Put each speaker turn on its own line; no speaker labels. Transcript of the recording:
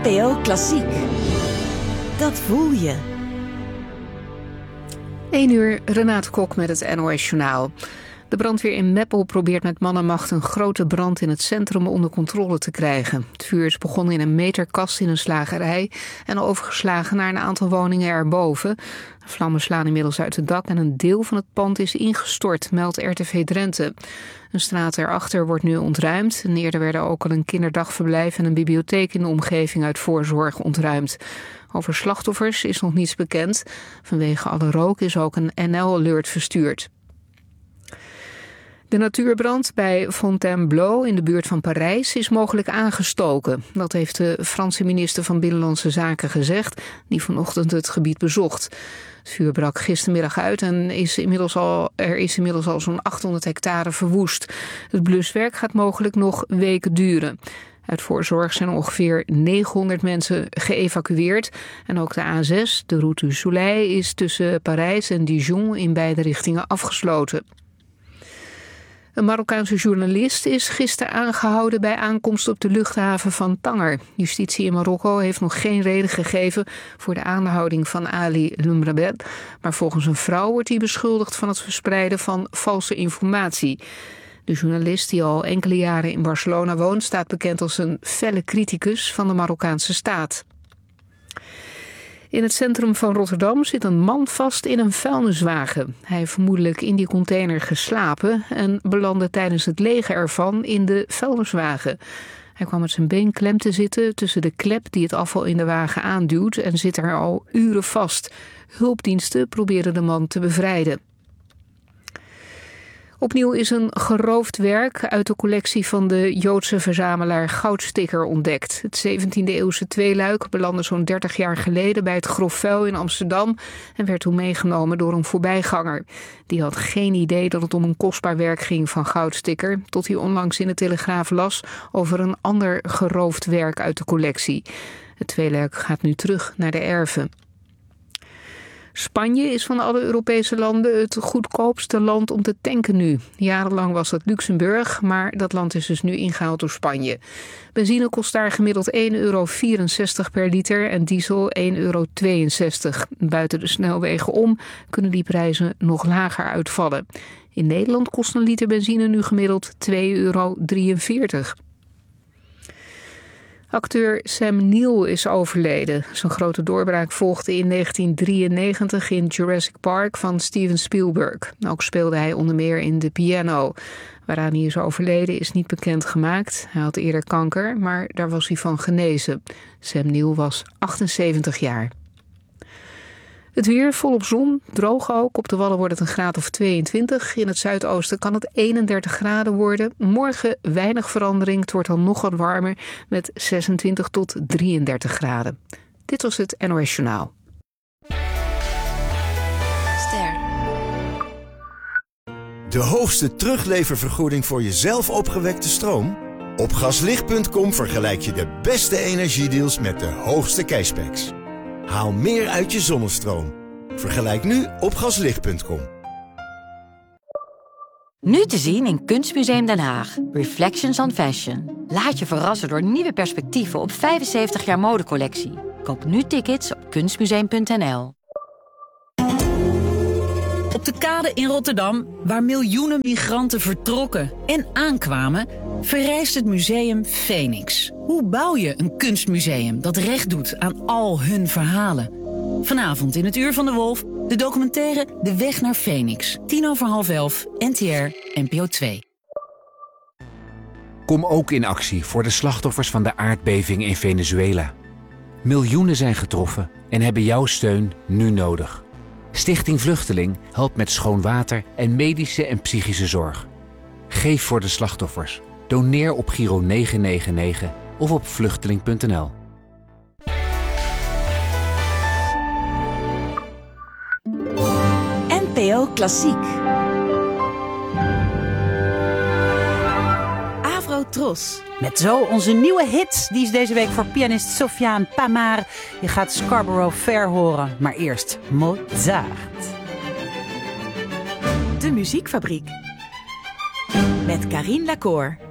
NPO Klassiek. Dat voel je.
1 uur, Renate Kok met het NOS Journaal. De brandweer in Meppel probeert met man en macht een grote brand in het centrum onder controle te krijgen. Het vuur is begonnen in een meterkast in een slagerij en overgeslagen naar een aantal woningen erboven. De vlammen slaan inmiddels uit het dak en een deel van het pand is ingestort, meldt RTV Drenthe. Een straat erachter wordt nu ontruimd. En eerder werden ook al een kinderdagverblijf en een bibliotheek in de omgeving uit voorzorg ontruimd. Over slachtoffers is nog niets bekend. Vanwege alle rook is ook een NL-alert verstuurd. De natuurbrand bij Fontainebleau in de buurt van Parijs is mogelijk aangestoken. Dat heeft de Franse minister van Binnenlandse Zaken gezegd, die vanochtend het gebied bezocht. Het vuur brak gistermiddag uit en er is inmiddels al zo'n 800 hectare verwoest. Het bluswerk gaat mogelijk nog weken duren. Uit voorzorg zijn ongeveer 900 mensen geëvacueerd. En ook de A6, de route du Soleil, is tussen Parijs en Dijon in beide richtingen afgesloten. Een Marokkaanse journalist is gisteren aangehouden bij aankomst op de luchthaven van Tanger. Justitie in Marokko heeft nog geen reden gegeven voor de aanhouding van Ali Lumrabet. Maar volgens een vrouw wordt hij beschuldigd van het verspreiden van valse informatie. De journalist, die al enkele jaren in Barcelona woont, staat bekend als een felle criticus van de Marokkaanse staat. In het centrum van Rotterdam zit een man vast in een vuilniswagen. Hij heeft vermoedelijk in die container geslapen en belandde tijdens het legen ervan in de vuilniswagen. Hij kwam met zijn been klem te zitten tussen de klep die het afval in de wagen aanduwt en zit er al uren vast. Hulpdiensten proberen de man te bevrijden. Opnieuw is een geroofd werk uit de collectie van de Joodse verzamelaar Goudsticker ontdekt. Het 17e-eeuwse tweeluik belandde zo'n 30 jaar geleden bij het Grof Vuil in Amsterdam en werd toen meegenomen door een voorbijganger. Die had geen idee dat het om een kostbaar werk ging van Goudsticker, tot hij onlangs in de Telegraaf las over een ander geroofd werk uit de collectie. Het tweeluik gaat nu terug naar de erven. Spanje is van alle Europese landen het goedkoopste land om te tanken nu. Jarenlang was dat Luxemburg, maar dat land is dus nu ingehaald door Spanje. Benzine kost daar gemiddeld €1,64 per liter en diesel €1,62. Buiten de snelwegen om kunnen die prijzen nog lager uitvallen. In Nederland kost een liter benzine nu gemiddeld €2,43. Acteur Sam Neill is overleden. Zijn grote doorbraak volgde in 1993 in Jurassic Park van Steven Spielberg. Ook speelde hij onder meer in The Piano. Waaraan hij is overleden is niet bekendgemaakt. Hij had eerder kanker, maar daar was hij van genezen. Sam Neill was 78 jaar. Het weer volop zon, droog ook. Op de Wallen wordt het een graad of 22. In het zuidoosten kan het 31 graden worden. Morgen weinig verandering. Het wordt dan nog wat warmer met 26 tot 33 graden. Dit was het NOS Journaal.
De hoogste terugleververgoeding voor je zelf opgewekte stroom? Op gaslicht.com vergelijk je de beste energiedeals met de hoogste cashbacks. Haal meer uit je zonnestroom. Vergelijk nu op gaslicht.com.
Nu te zien in Kunstmuseum Den Haag. Reflections on Fashion. Laat je verrassen door nieuwe perspectieven op 75 jaar modecollectie. Koop nu tickets op kunstmuseum.nl.
Op de kade in Rotterdam, waar miljoenen migranten vertrokken en aankwamen, verrijst het museum Phoenix. Hoe bouw je een kunstmuseum dat recht doet aan al hun verhalen? Vanavond in het Uur van de Wolf, de documentaire De Weg naar Phoenix. 11:10, NTR, NPO 2.
Kom ook in actie voor de slachtoffers van de aardbeving in Venezuela. Miljoenen zijn getroffen en hebben jouw steun nu nodig. Stichting Vluchteling helpt met schoon water en medische en psychische zorg. Geef voor de slachtoffers. Doneer op Giro 999 of op vluchteling.nl.
NPO Klassiek. Avro-Tros.
Met zo onze nieuwe hit. Die is deze week voor pianist Sofiane Pamar. Je gaat Scarborough Fair horen, maar eerst Mozart.
De Muziekfabriek. Met Karine Lacour.